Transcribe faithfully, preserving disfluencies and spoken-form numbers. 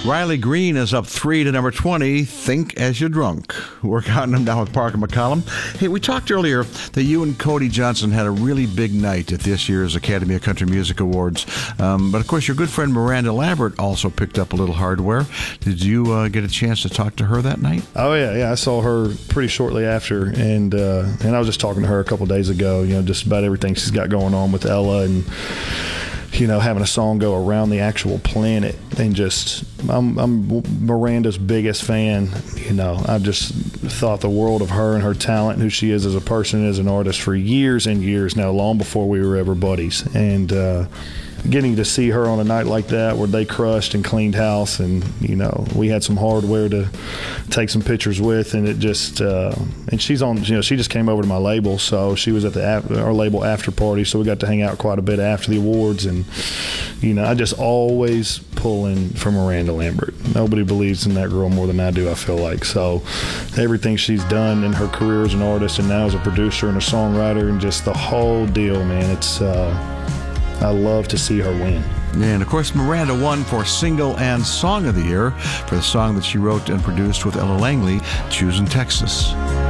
Riley Green is up three to number twenty, Think As You're Drunk. We're counting them down with Parker McCollum. Hey, we talked earlier that you and Cody Johnson had a really big night at this year's Academy of Country Music Awards. Um, but, of course, your good friend Miranda Lambert also picked up a little hardware. Did you uh, get a chance to talk to her that night? Oh, yeah, yeah. I saw her pretty shortly after, and uh, and I was just talking to her a couple days ago, you know, just about everything she's got going on with Ella and, you know, having a song go around the actual planet. And just, I'm, I'm Miranda's biggest fan. You know, I've just thought the world of her and her talent, and who she is as a person and as an artist for years and years now, long before we were ever buddies. And uh, getting to see her on a night like that where they crushed and cleaned house, and, you know, we had some hardware to take some pictures with, and it just, uh, and she's on, you know, she just came over to my label, so she was at the our label after party, so we got to hang out quite a bit after the awards. And, you know, I just always pull in for Miranda Lambert. Nobody believes in that girl more than I do, I feel like. So everything she's done in her career as an artist and now as a producer and a songwriter and just the whole deal, man, it's, uh, I love to see her win. And, of course, Miranda won for Single and Song of the Year for the song that she wrote and produced with Ella Langley, Choosing Texas.